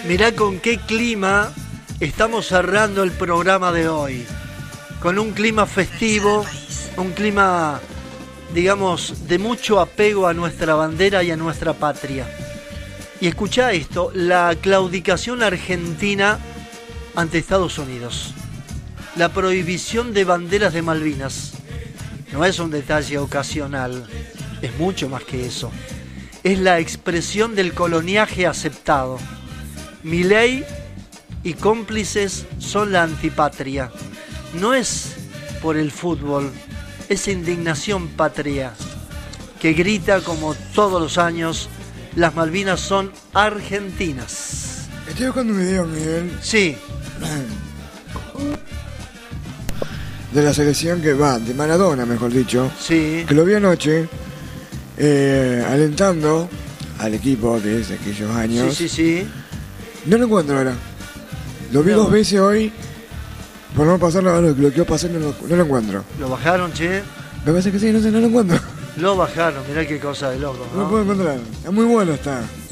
Mirá con qué clima estamos cerrando el programa de hoy. Con un clima festivo, un clima, digamos, de mucho apego a nuestra bandera y a nuestra patria. Y escuchá esto, la claudicación argentina ante Estados Unidos. La prohibición de banderas de Malvinas no es un detalle ocasional, es mucho más que eso. Es la expresión del coloniaje aceptado. Milei y cómplices son la antipatria. No es por el fútbol, es indignación patria que grita como todos los años: las Malvinas son argentinas. Estoy buscando un video, Miguel. Sí. De la selección que va, de Maradona, mejor dicho. Sí. Que lo vi anoche, alentando al equipo de aquellos años. Sí, sí, sí. No lo encuentro ahora. Lo vi 2 veces hoy. Por no pasarlo, lo quiero pasar, no lo encuentro. ¿Lo bajaron, che? Me parece que sí, no sé, no lo encuentro. Lo bajaron, mirá qué cosa de loco, No ¿no? lo puedo encontrar. Está muy bueno, está.